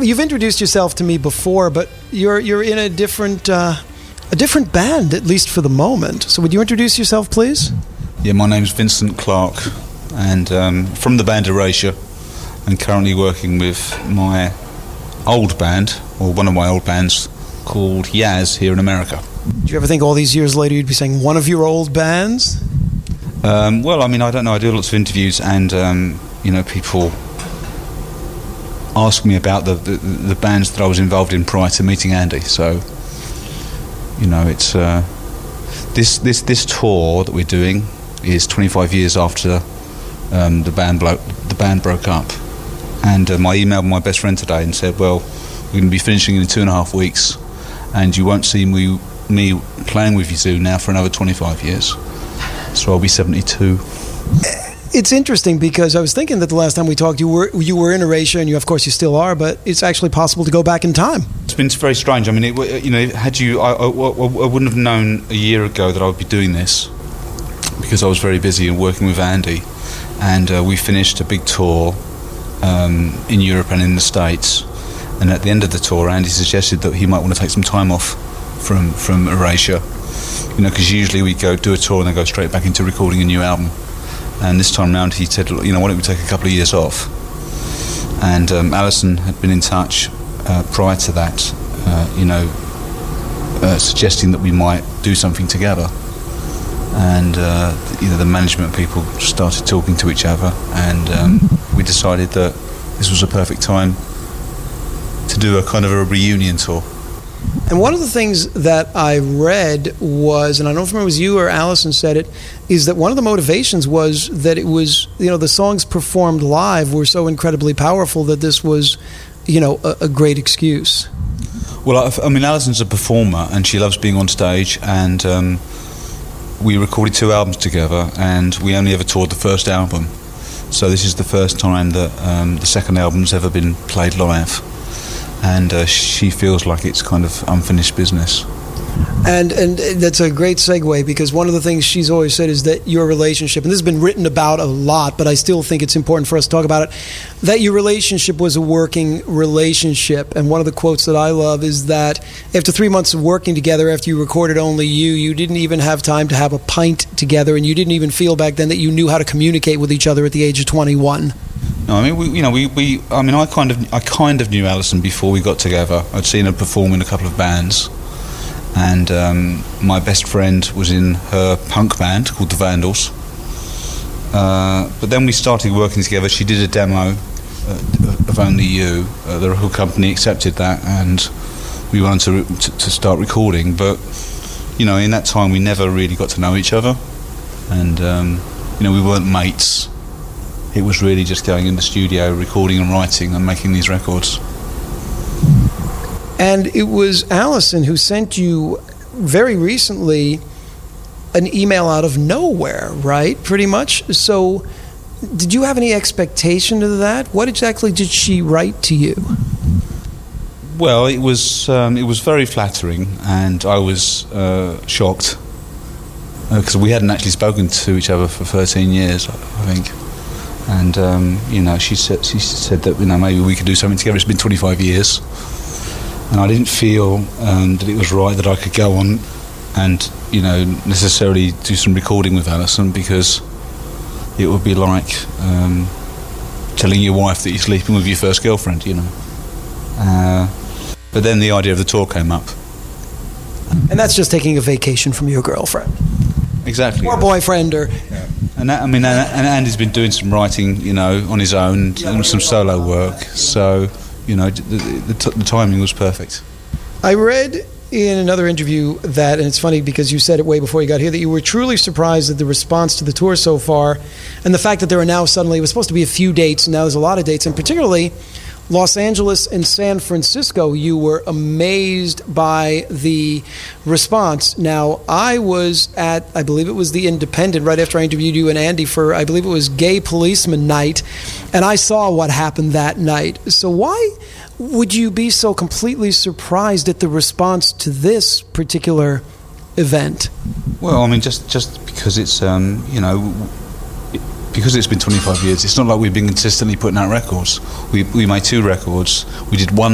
you've introduced yourself to me before, but you're in a different band, at least for the moment. So would you introduce yourself, please? Yeah, my name's Vincent Clark, and from the band Erasure, and currently working with my old band, or one of my old bands, called Yaz here in America. Do you ever think all these years later you'd be saying one of your old bands? Well, I mean, I don't know. I do lots of interviews, and people ask me about the bands that I was involved in prior to meeting Andy. So, it's this tour that we're doing is 25 years after the band broke up. And I emailed my best friend today and said, well, we're going to be finishing in 2.5 weeks, and you won't see me playing with Yazoo now for another 25 years. So I'll be 72. It's interesting because I was thinking that the last time we talked, you were in Erasure, and of course you still are, but it's actually possible to go back in time. It's been very strange. I mean, I wouldn't have known a year ago that I would be doing this, because I was very busy and working with Andy, and we finished a big tour in Europe and in the States. And at the end of the tour, Andy suggested that he might want to take some time off from Erasure, because usually we go do a tour and then go straight back into recording a new album. And this time round, he said, why don't we take a couple of years off? And Alison had been in touch prior to that, suggesting that we might do something together. And the management people started talking to each other, and we decided that this was a perfect time to do a kind of a reunion tour. And one of the things that I read was, and I don't know if it was you or Alison said it, is that one of the motivations was that it was, the songs performed live were so incredibly powerful that this was, a great excuse. Well, I mean, Alison's a performer and she loves being on stage, and we recorded 2 albums together, and we only ever toured the first album. So this is the first time that the second album's ever been played live. And she feels like it's kind of unfinished business. And that's a great segue, because one of the things she's always said is that your relationship, and this has been written about a lot, but I still think it's important for us to talk about it, that your relationship was a working relationship. And one of the quotes that I love is that after 3 months of working together, after you recorded Only You didn't even have time to have a pint together, and you didn't even feel back then that you knew how to communicate with each other at the age of 21. No, I mean, I kind of knew Alison before we got together. I'd seen her perform in a couple of bands, and my best friend was in her punk band called The Vandals. But then we started working together. She did a demo of Only You. The record company accepted that, and we went on to start recording. But in that time, we never really got to know each other, and we weren't mates. It was really just going in the studio, recording and writing and making these records. And it was Alison who sent you very recently an email out of nowhere, right? Pretty much. So did you have any expectation of that? What exactly did she write to you? Well, it was very flattering, and I was shocked because we hadn't actually spoken to each other for 13 years, I think. And she said that maybe we could do something together. It's been 25 years, and I didn't feel that it was right that I could go on and necessarily do some recording with Alison, because it would be like telling your wife that you're sleeping with your first girlfriend. But then the idea of the tour came up, and that's just taking a vacation from your girlfriend. Exactly. Or boyfriend, or. Yeah. And Andy's been doing some writing, on his own, and some solo work. So, the timing was perfect. I read in another interview that, and it's funny because you said it way before you got here, that you were truly surprised at the response to the tour so far, and the fact that there are now suddenly, it was supposed to be a few dates, and now there's a lot of dates, and particularly Los Angeles and San Francisco, you were amazed by the response. Now, I was at, I believe it was the Independent, right after I interviewed you and Andy for, I believe it was Gay Policeman Night, and I saw what happened that night. So why would you be so completely surprised at the response to this particular event? Well, I mean, just because it's, because it's been 25 years, it's not like we've been consistently putting out records. We made 2 records. We did one